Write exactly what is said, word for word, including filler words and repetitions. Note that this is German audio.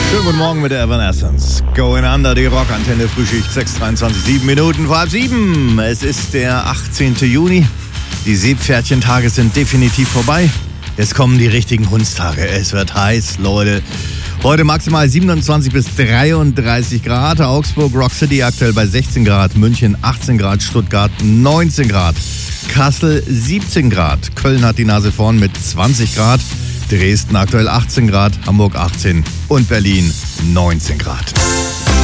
Schönen guten Morgen mit der Evanescence. Going Under, die Rockantenne, Frühschicht, sechs Uhr dreiundzwanzig, sieben Minuten vor halb sieben. Es ist der achtzehnten Juni. Die Seepferdchentage sind definitiv vorbei. Jetzt kommen die richtigen Hundstage. Es wird heiß, Leute. Heute maximal siebenundzwanzig bis dreiunddreißig Grad. Augsburg, Rock City aktuell bei sechzehn Grad. München achtzehn Grad. Stuttgart neunzehn Grad. Kassel siebzehn Grad. Köln hat die Nase vorn mit zwanzig Grad. Dresden aktuell achtzehn Grad. Hamburg achtzehn und Berlin neunzehn Grad.